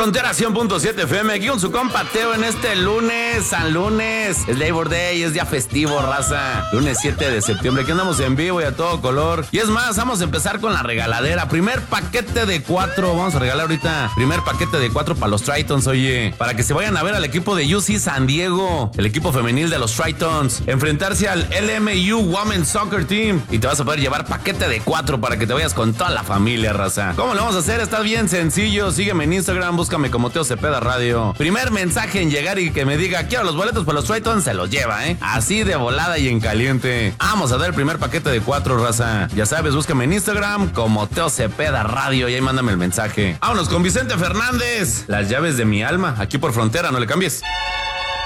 Frontera 100.7 FM, aquí con su compa Teo en este lunes, San Lunes. Es Labor Day, es día festivo, raza. Lunes 7 de septiembre, aquí andamos en vivo y a todo color. Y es más, vamos a empezar con la regaladera. Primer paquete de 4, vamos a regalar ahorita. Primer paquete de 4 para los Tritons, oye. Para que se vayan a ver al equipo de UC San Diego, el equipo femenil de los Tritons. Enfrentarse al LMU Women's Soccer Team. Y te vas a poder llevar paquete de 4 para que te vayas con toda la familia, raza. ¿Cómo lo vamos a hacer? Está bien sencillo. Sígueme en Instagram, búscame como Teo Cepeda Radio. Primer mensaje en llegar y que me diga quiero los boletos para los Tritons, se los lleva, así de volada y en caliente. Vamos a dar el primer paquete de 4, raza. Ya sabes, búscame en Instagram como Teo Cepeda Radio y ahí mándame el mensaje. Vámonos con Vicente Fernández. Las llaves de mi alma, aquí por Frontera, no le cambies.